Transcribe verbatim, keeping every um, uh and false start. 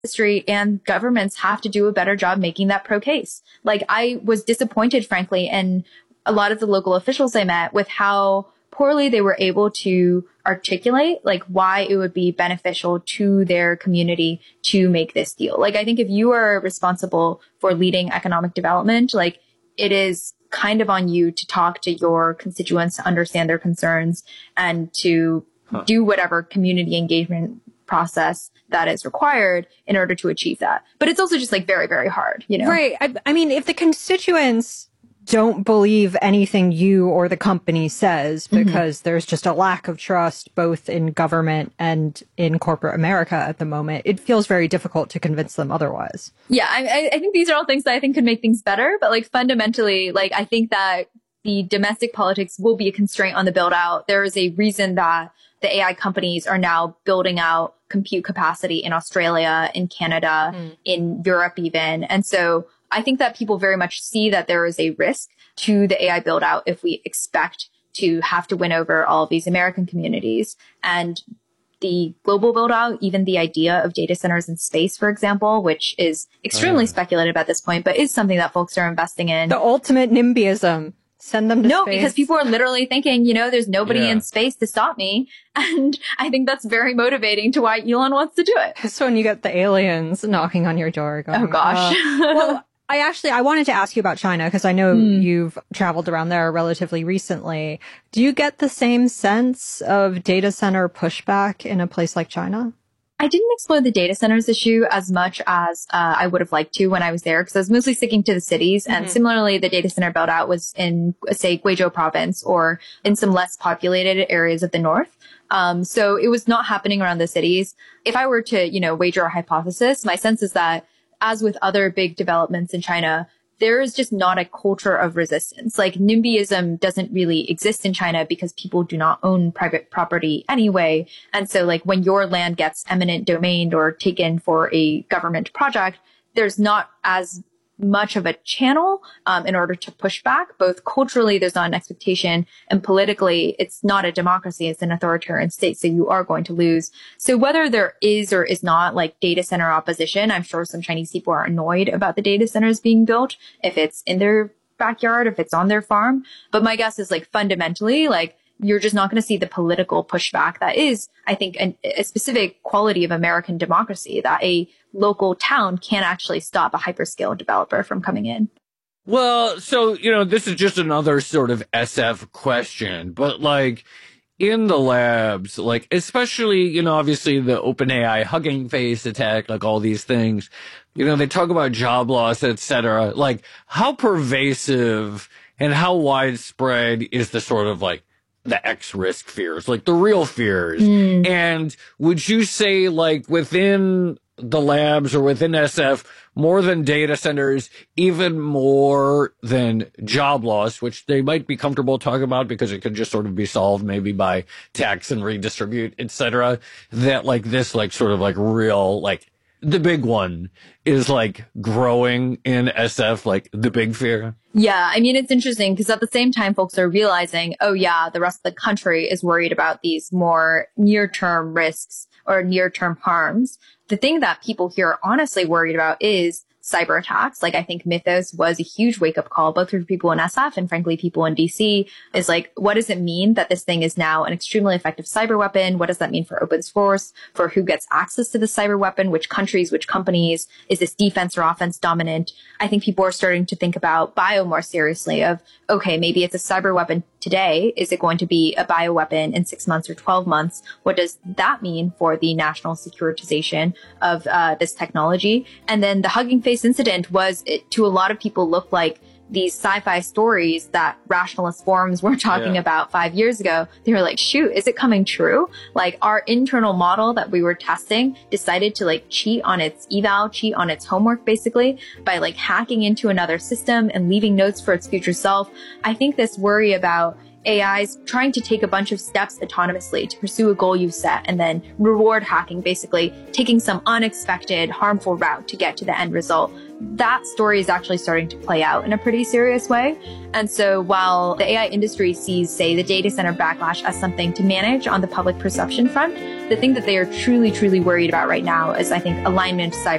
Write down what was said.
industry and governments have to do a better job making that pro case. Like, I was disappointed, frankly, in a lot of the local officials I met with how poorly they were able to articulate like why it would be beneficial to their community to make this deal. Like, I think if you are responsible for leading economic development, like, it is kind of on you to talk to your constituents, to understand their concerns, and to huh. do whatever community engagement process that is required in order to achieve that. But it's also just like very, very hard, you know? Right. I, I mean, if the constituents don't believe anything you or the company says because mm-hmm. there's just a lack of trust both in government and in corporate America at the moment, it feels very difficult to convince them otherwise. Yeah, I, I think these are all things that I think could make things better. But like fundamentally, like I think that the domestic politics will be a constraint on the build out. There is a reason that the A I companies are now building out compute capacity in Australia, in Canada, mm. in Europe even. And so I think that people very much see that there is a risk to the A I build out if we expect to have to win over all of these American communities. And the global build out, even the idea of data centers in space, for example, which is extremely uh. speculative at this point, but is something that folks are investing in. The ultimate NIMBYism. Send them to no, space. Because people are literally thinking, you know, there's nobody yeah. in space to stop me. And I think that's very motivating to why Elon wants to do it. So when you get the aliens knocking on your door going, oh gosh. Uh, well, I actually, I wanted to ask you about China because I know mm. you've traveled around there relatively recently. Do you get the same sense of data center pushback in a place like China? I didn't explore the data centers issue as much as uh, I would have liked to when I was there because I was mostly sticking to the cities. Mm-hmm. And similarly, the data center build out was in, say, Guizhou province or in some less populated areas of the north. Um, so it was not happening around the cities. If I were to, you know, wager a hypothesis, my sense is that as with other big developments in China, there is just not a culture of resistance. Like NIMBYism doesn't really exist in China because people do not own private property anyway. And so like when your land gets eminent domained or taken for a government project, there's not as much of a channel um, in order to push back. Both culturally, there's not an expectation, and politically, it's not a democracy, it's an authoritarian state, so you are going to lose. So whether there is or is not like data center opposition, I'm sure some Chinese people are annoyed about the data centers being built, if it's in their backyard, if it's on their farm. But my guess is like fundamentally, like you're just not going to see the political pushback that is, I think, an, a specific quality of American democracy, that a local town can't actually stop a hyperscale developer from coming in. Well, so, you know, this is just another sort of S F question, but like in the labs, like especially, you know, obviously the OpenAI Hugging Face attack, like all these things, you know, they talk about job loss, et cetera. Like how pervasive and how widespread is the sort of like the X risk fears, like the real fears? Mm. And would you say like within the labs or within S F, more than data centers, even more than job loss, which they might be comfortable talking about because it could just sort of be solved maybe by tax and redistribute, et cetera, that like this like sort of like real, like the big one is like growing in S F, like the big fear? Yeah, I mean, it's interesting because at the same time, folks are realizing, oh yeah, the rest of the country is worried about these more near-term risks or near-term harms. The thing that people here are honestly worried about is cyber attacks. Like I think Mythos was a huge wake-up call, both for people in S F and frankly people in D C, is like, what does it mean that this thing is now an extremely effective cyber weapon? What does that mean for open source, for who gets access to the cyber weapon, which countries, which companies? Is this defense or offense dominant? I think people are starting to think about bio more seriously of, okay, maybe it's a cyber weapon today. Is it going to be a bioweapon in six months or twelve months? What does that mean for the national securitization of uh, this technology? And then the Hugging Face incident was, it, to a lot of people, looked like these sci-fi stories that rationalist forums were talking yeah. about five years ago. They were like, shoot, is it coming true? Like our internal model that we were testing decided to like cheat on its eval, cheat on its homework basically by like hacking into another system and leaving notes for its future self. I think this worry about A Is trying to take a bunch of steps autonomously to pursue a goal you've set and then reward hacking, basically taking some unexpected, harmful route to get to the end result. That story is actually starting to play out in a pretty serious way. And so while the A I industry sees, say, the data center backlash as something to manage on the public perception front, the thing that they are truly, truly worried about right now is, I think, alignment, cyber